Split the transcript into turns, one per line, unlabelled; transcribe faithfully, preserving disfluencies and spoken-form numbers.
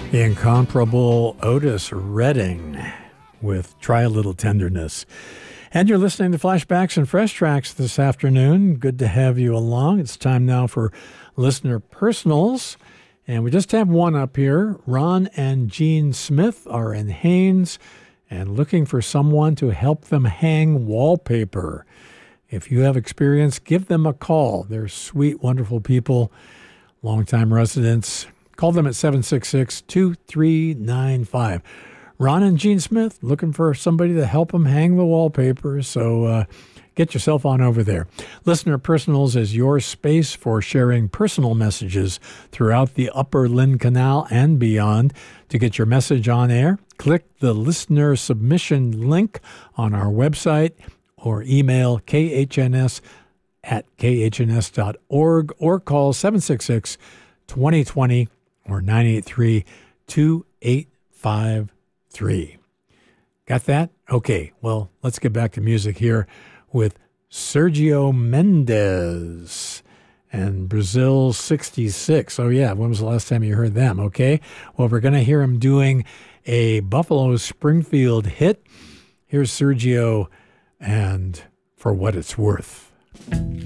The incomparable Otis Redding with Try a Little Tenderness. And you're listening to Flashbacks and Fresh Tracks this afternoon. Good to have you along. It's time now for listener personals. And we just have one up here. Ron and Jean Smith are in Haines and looking for someone to help them hang wallpaper. If you have experience, give them a call. They're sweet, wonderful people, longtime residents. Call them at seven six six, two three nine five. Ron and Jean Smith looking for somebody to help them hang the wallpaper, so uh, get yourself on over there. Listener Personals is your space for sharing personal messages throughout the Upper Lynn Canal and beyond. To get your message on air, click the listener submission link on our website or email k h n s at k h n s dot org or call seven six six, two zero two zero or nine eight three, two eight five three. Got that? Okay, well, let's get back to music here with Sergio Mendes and Brazil sixty-six. Oh, yeah, when was the last time you heard them? Okay, well, we're going to hear him doing a Buffalo Springfield hit. Here's Sergio and For What It's Worth.